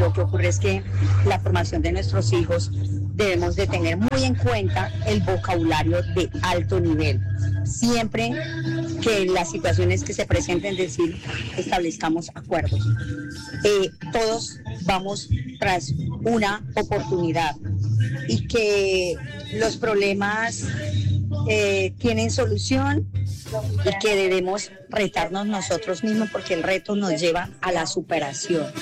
lo que ocurre es que la formación de nuestros hijos debemos de tener muy en cuenta el vocabulario de alto nivel. Siempre que en las situaciones que se presenten, decir, establezcamos acuerdos. Todos vamos tras una oportunidad y que los problemas tienen solución y que debemos retarnos nosotros mismos porque el reto nos lleva a la superación.